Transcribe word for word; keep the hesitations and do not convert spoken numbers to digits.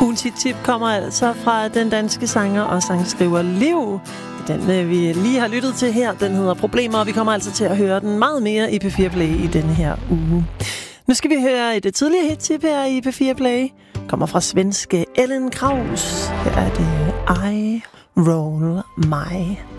Ugens hit-tip kommer altså fra den danske sanger og sangskriver Liv. Den vi lige har lyttet til her, den hedder Problemer, og vi kommer altså til at høre den meget mere i P fire Play i denne her uge. Nu skal vi høre et tidligere hit-tip her i P fire Play. Kommer fra svenske Ellen Kraus. Her er det I Roll My